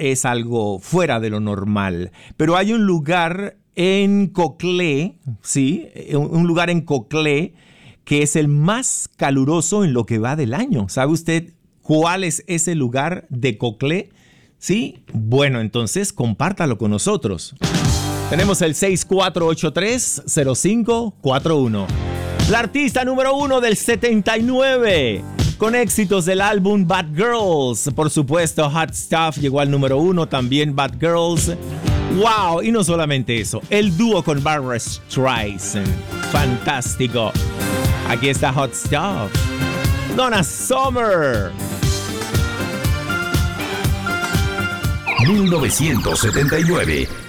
es algo fuera de lo normal. Pero hay un lugar en Coclé, ¿sí? Un lugar en Coclé que es el más caluroso en lo que va del año. ¿Sabe usted cuál es ese lugar de Coclé? ¿Sí? Bueno, entonces compártalo con nosotros. Tenemos el 6483-0541. La artista número 1 del 79, con éxitos del álbum Bad Girls. Por supuesto, Hot Stuff llegó al número 1, también Bad Girls. ¡Wow! Y no solamente eso, el dúo con Barbra Streisand. ¡Fantástico! Aquí está Hot Stuff. Donna Summer. 1979.